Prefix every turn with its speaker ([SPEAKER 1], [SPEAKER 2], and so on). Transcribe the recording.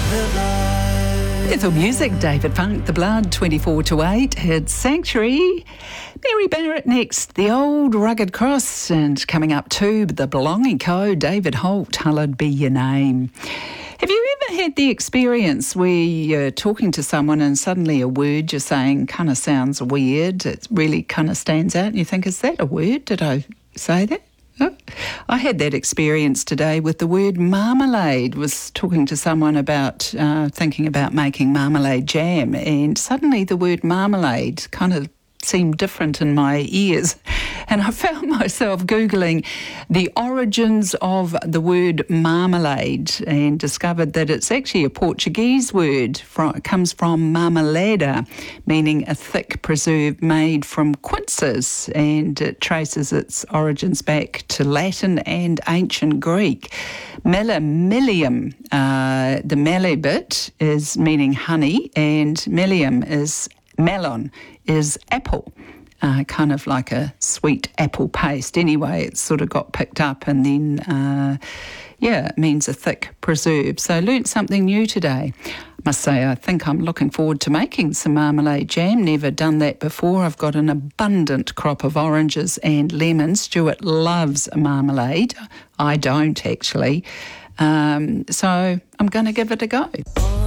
[SPEAKER 1] Bethel Music, David Funk, The Blood, 24 to 8. It's Sanctuary. Mary Barrett next, The Old Rugged Cross, and coming up too, The Belonging Code, David Holt, Hallowed Be Your Name. Have you ever had the experience where you're talking to someone and suddenly a word you're saying kind of sounds weird? It really kind of stands out and you think, is that a word? Did I say that? Oh. I had that experience today with the word marmalade. Was talking to someone about thinking about making marmalade jam, and suddenly the word marmalade kind of seemed different in my ears, and I found myself Googling the origins of the word marmalade and discovered that it's actually a Portuguese word. It comes from marmalada, meaning a thick preserve made from quinces, and it traces its origins back to Latin and ancient Greek. Mellium, the mele bit is meaning honey, and melon is apple, kind of like a sweet apple paste. Anyway, it's sort of got picked up, and then, it means a thick preserve. So I learnt something new today. I must say, I think I'm looking forward to making some marmalade jam. Never done that before. I've got an abundant crop of oranges and lemons. Stuart loves marmalade. I don't, actually. So I'm going to give it a go.